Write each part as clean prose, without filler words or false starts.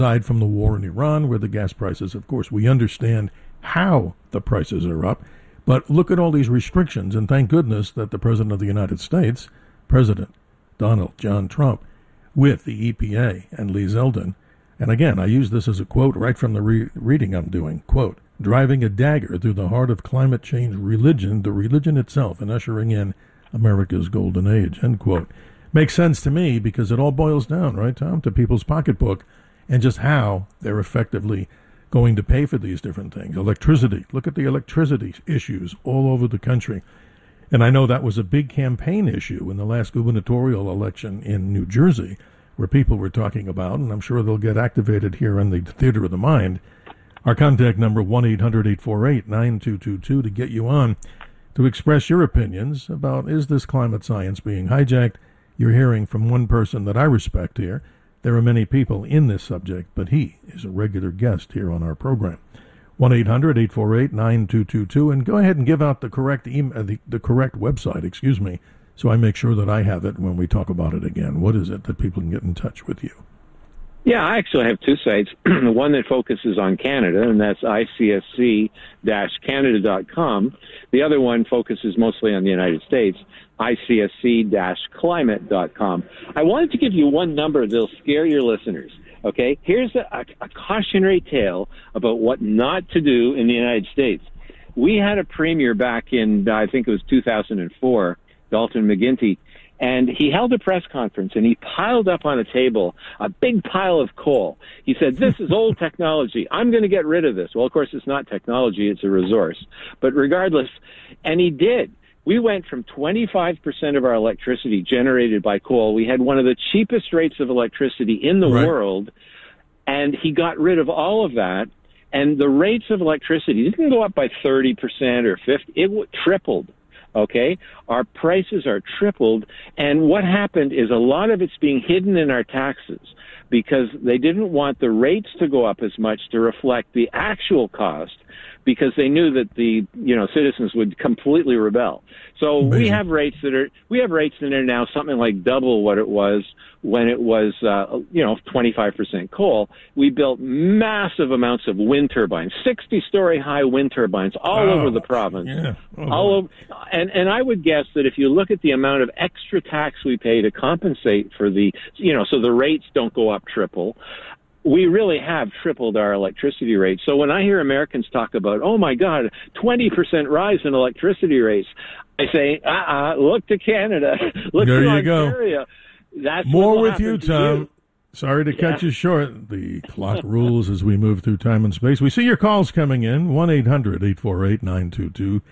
Aside from the war in Iran, where the gas prices, of course, we understand how the prices are up. But look at all these restrictions, and thank goodness that the President of the United States, President Donald John Trump, with the EPA and Lee Zeldin, and again, I use this as a quote right from the reading I'm doing, quote, driving a dagger through the heart of climate change religion, the religion itself, and ushering in America's golden age, end quote. Makes sense to me because it all boils down, right, Tom, to people's pocketbook and just how they're effectively going to pay for these different things. Electricity. Look at the electricity issues all over the country. And I know that was a big campaign issue in the last gubernatorial election in New Jersey, where people were talking about, and I'm sure they'll get activated here in the Theater of the Mind. Our contact number, 1-800-848-9222, to get you on to express your opinions about, is this climate science being hijacked? You're hearing from one person that I respect here. There are many people in this subject, but he is a regular guest here on our program. 1-800-848-9222, and go ahead and give out the correct the correct website, so I make sure that I have it when we talk about it again. What is it that people can get in touch with you? Yeah, I actually have two sites. One that focuses on Canada, and that's icsc-canada.com. The other one focuses mostly on the United States, icsc-climate.com. I wanted to give you one number that'll scare your listeners. Okay, here's a cautionary tale about what not to do in the United States. We had a premier back in, I think it was 2004, Dalton McGuinty, and he held a press conference, and he piled up on a table a big pile of coal. He said, this is old technology. I'm going to get rid of this. Well, of course, it's not technology. It's a resource. But regardless, and he did. We went from 25% of our electricity generated by coal. We had one of the cheapest rates of electricity in the world, and he got rid of all of that. And the rates of electricity didn't go up by 30% or 50%. It tripled. Okay, our prices are tripled, and what happened is a lot of it's being hidden in our taxes because they didn't want the rates to go up as much to reflect the actual cost, because they knew that the citizens would completely rebel. So we have rates that are now something like double what it was when it was 25% coal. We built massive amounts of wind turbines, 60-story high wind turbines all over the province. Yeah. All over, and I would guess that if you look at the amount of extra tax we pay to compensate for the so the rates don't go up triple, we really have tripled our electricity rates. So when I hear Americans talk about, oh my God, 20% rise in electricity rates, I say, look to Canada, look to Ontario. That's more with you, Tom. Sorry to cut you short. The clock rules as we move through time and space. We see your calls coming in, 1-800-848-9222,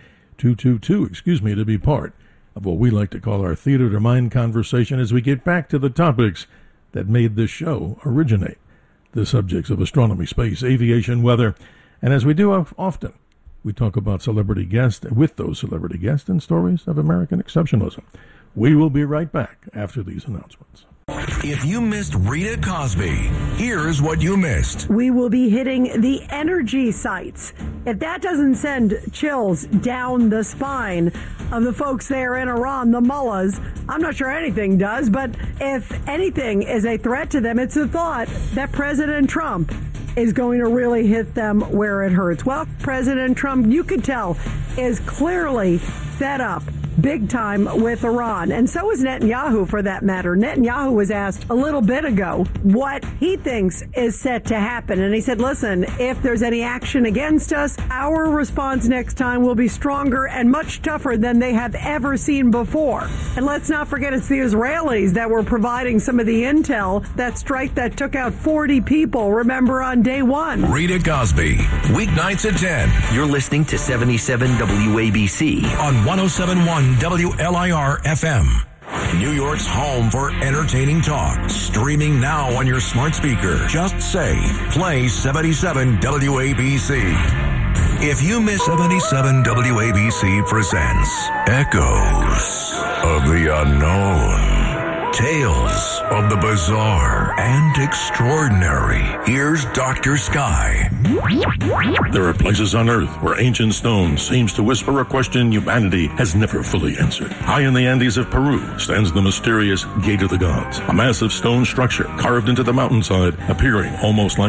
to be part of what we like to call our Theater to Mind conversation as we get back to the topics that made this show originate. The subjects of astronomy, space, aviation, weather, and as we do often, we talk about celebrity guests with those celebrity guests and stories of American exceptionalism. We will be right back after these announcements. If you missed Rita Cosby, here's what you missed. We will be hitting the energy sites. If that doesn't send chills down the spine of the folks there in Iran, the mullahs, I'm not sure anything does, but if anything is a threat to them, it's the thought that President Trump is going to really hit them where it hurts. Well, President Trump, you could tell, is clearly fed up big time with Iran. And so is Netanyahu, for that matter. Netanyahu was asked a little bit ago what he thinks is set to happen. And he said, listen, if there's any action against us, our response next time will be stronger and much tougher than they have ever seen before. And let's not forget, it's the Israelis that were providing some of the intel, that strike that took out 40 people, remember, on day one. Rita Cosby, weeknights at 10. You're listening to 77 WABC on 107.1 WLIR FM. New York's home for entertaining talk. Streaming now on your smart speaker. Just say, play 77 WABC. If you miss 77 WABC presents Echoes of the Unknown. Tales of the bizarre and extraordinary. Here's Dr. Sky. There are places on Earth where ancient stone seems to whisper a question humanity has never fully answered. High in the Andes of Peru stands the mysterious Gate of the Gods, a massive stone structure carved into the mountainside, appearing almost like